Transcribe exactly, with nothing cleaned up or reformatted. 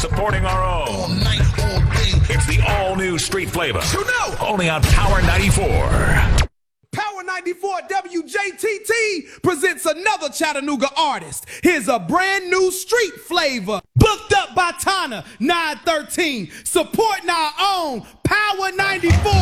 supporting our own. All night, all day. It's the all-new Street Flavor. You know. Only on Power ninety-four. Power ninety-four W J T T presents another Chattanooga artist. Here's a brand new Street Flavor. Booked up by Tana, nine thirteen. Supporting our own Power ninety-four.